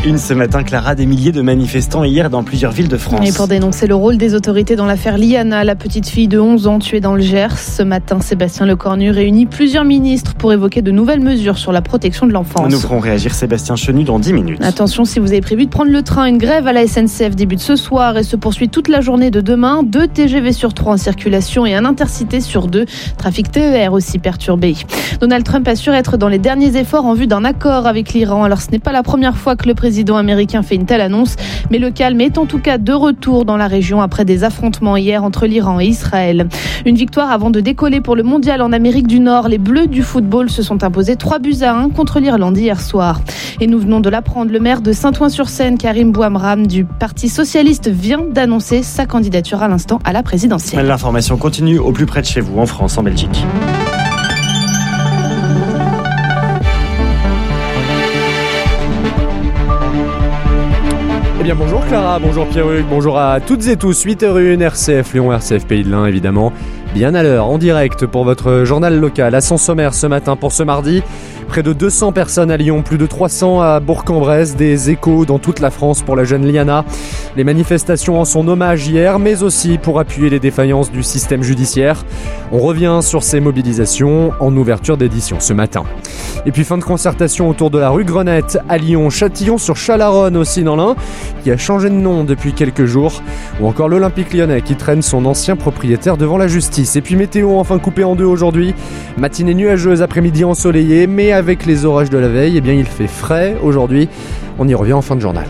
Une ce matin, Clara, des milliers de manifestants hier dans plusieurs villes de France. Et pour dénoncer le rôle des autorités dans l'affaire Liana, la petite fille de 11 ans tuée dans le Gers. Ce matin, Sébastien Lecornu réunit plusieurs ministres pour évoquer de nouvelles mesures sur la protection de l'enfance. Nous ferons réagir Sébastien Chenu dans 10 minutes. Attention, si vous avez prévu de prendre le train, une grève à la SNCF débute ce soir et se poursuit toute la journée de demain. 2 TGV sur 3 en circulation et un intercité sur 2. Trafic TER aussi perturbé. Donald Trump assure être dans les derniers efforts en vue d'un accord avec l'Iran. Alors ce n'est pas la première fois que le président américain fait une telle annonce, mais le calme est en tout cas de retour dans la région après des affrontements hier entre l'Iran et Israël. Une victoire avant de décoller pour le mondial en Amérique du Nord. Les Bleus du football se sont imposés 3-1 contre l'Irlande hier soir. Et nous venons de l'apprendre, le maire de Saint-Ouen-sur-Seine, Karim Bouamram du Parti Socialiste, vient d'annoncer sa candidature à l'instant à la présidentielle. L'information continue au plus près de chez vous, en France, en Belgique. Eh bien bonjour Clara, bonjour Pierruc, bonjour à toutes et tous, 8h01, RCF Lyon, RCF Pays de l'Ain évidemment, bien à l'heure, en direct pour votre journal local. À son sommaire ce matin pour ce mardi, près de 200 personnes à Lyon, plus de 300 à Bourg-en-Bresse, des échos dans toute la France pour la jeune Liana. Les manifestations en son hommage hier, mais aussi pour appuyer les défaillances du système judiciaire. On revient sur ces mobilisations en ouverture d'édition ce matin. Et puis fin de concertation autour de la rue Grenette à Lyon, Châtillon-sur-Chalaronne aussi dans l'Ain, qui a changé de nom depuis quelques jours, ou encore l'Olympique lyonnais qui traîne son ancien propriétaire devant la justice. Et puis météo enfin coupée en deux aujourd'hui, matinée nuageuse, après-midi ensoleillée, mais avec les orages de la veille, eh bien il fait frais aujourd'hui. On y revient en fin de journal.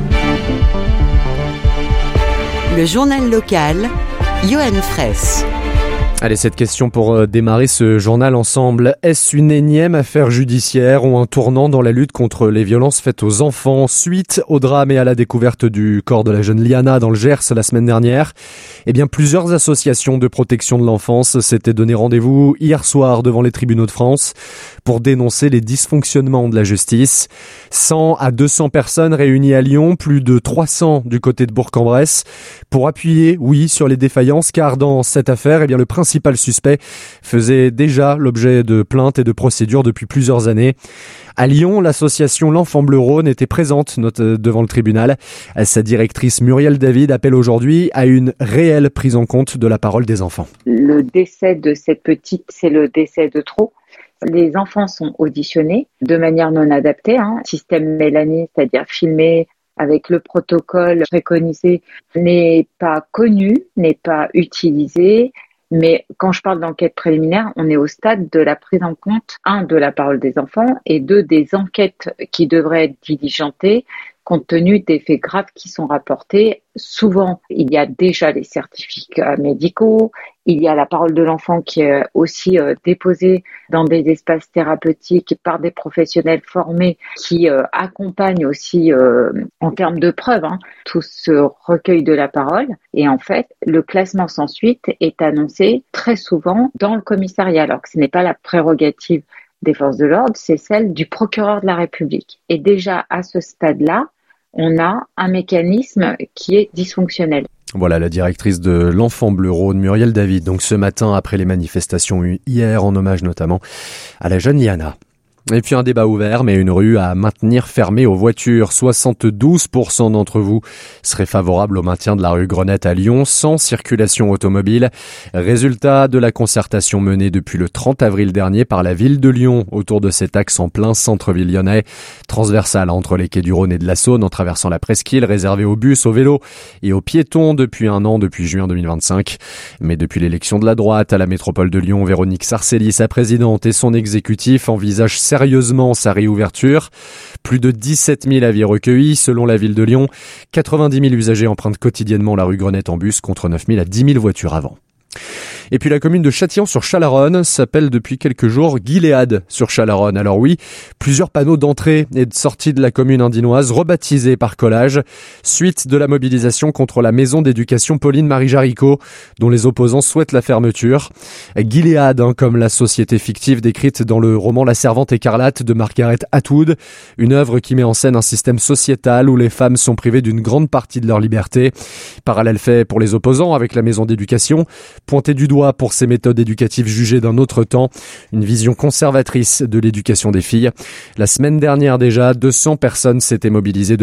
Le journal local, Johan Fraisse. Allez, cette question pour démarrer ce journal ensemble. Est-ce une énième affaire judiciaire ou un tournant dans la lutte contre les violences faites aux enfants suite au drame et à la découverte du corps de la jeune Liana dans le Gers la semaine dernière? Eh bien, plusieurs associations de protection de l'enfance s'étaient donné rendez-vous hier soir devant les tribunaux de France pour dénoncer les dysfonctionnements de la justice. 100 à 200 personnes réunies à Lyon, plus de 300 du côté de Bourg-en-Bresse pour appuyer, oui, sur les défaillances, car dans cette affaire, eh bien, le principal suspect faisait déjà l'objet de plaintes et de procédures depuis plusieurs années. À Lyon, l'association L'Enfant Bleu Rhône était présente devant le tribunal. Sa directrice Muriel David appelle aujourd'hui à une réelle prise en compte de la parole des enfants. Le décès de cette petite, c'est le décès de trop. Les enfants sont auditionnés de manière non adaptée, système Mélanie, c'est-à-dire filmé avec le protocole préconisé, n'est pas connu, n'est pas utilisé. Mais quand je parle d'enquête préliminaire, on est au stade de la prise en compte, 1, de la parole des enfants et 2, des enquêtes qui devraient être diligentées compte tenu des faits graves qui sont rapportés. Souvent, il y a déjà les certificats médicaux, il y a la parole de l'enfant qui est aussi déposée dans des espaces thérapeutiques par des professionnels formés qui accompagnent aussi en termes de preuves tout ce recueil de la parole. Et en fait, le classement sans suite est annoncé très souvent dans le commissariat, alors que ce n'est pas la prérogative des forces de l'ordre, c'est celle du procureur de la République. Et déjà, à ce stade-là, on a un mécanisme qui est dysfonctionnel. Voilà la directrice de l'Enfant Bleu Rhône, Muriel David, donc ce matin après les manifestations hier en hommage notamment à la jeune Liana. Et puis un débat ouvert, mais une rue à maintenir fermée aux voitures. 72% d'entre vous seraient favorables au maintien de la rue Grenette à Lyon sans circulation automobile. Résultat de la concertation menée depuis le 30 avril dernier par la ville de Lyon autour de cet axe en plein centre-ville lyonnais, transversal entre les quais du Rhône et de la Saône en traversant la presqu'île, réservé aux bus, aux vélos et aux piétons depuis un an, depuis juin 2025. Mais depuis l'élection de la droite à la métropole de Lyon, Véronique Sarcelli, sa présidente et son exécutif envisagent sérieusement sa réouverture. Plus de 17 000 avis recueillis selon la ville de Lyon. 90 000 usagers empruntent quotidiennement la rue Grenette en bus contre 9 000 à 10 000 voitures avant. Et puis la commune de Châtillon-sur-Chalaronne s'appelle depuis quelques jours Gilead-sur-Chalaronne. Alors oui, plusieurs panneaux d'entrée et de sortie de la commune indinoise rebaptisés par collage, suite de la mobilisation contre la maison d'éducation Pauline-Marie Jaricot, dont les opposants souhaitent la fermeture. Gilead, comme la société fictive décrite dans le roman La Servante écarlate de Margaret Atwood, une œuvre qui met en scène un système sociétal où les femmes sont privées d'une grande partie de leur liberté. Parallèle fait pour les opposants avec la maison d'éducation, pointé du doigt pour ces méthodes éducatives jugées d'un autre temps, une vision conservatrice de l'éducation des filles. La semaine dernière déjà, 200 personnes s'étaient mobilisées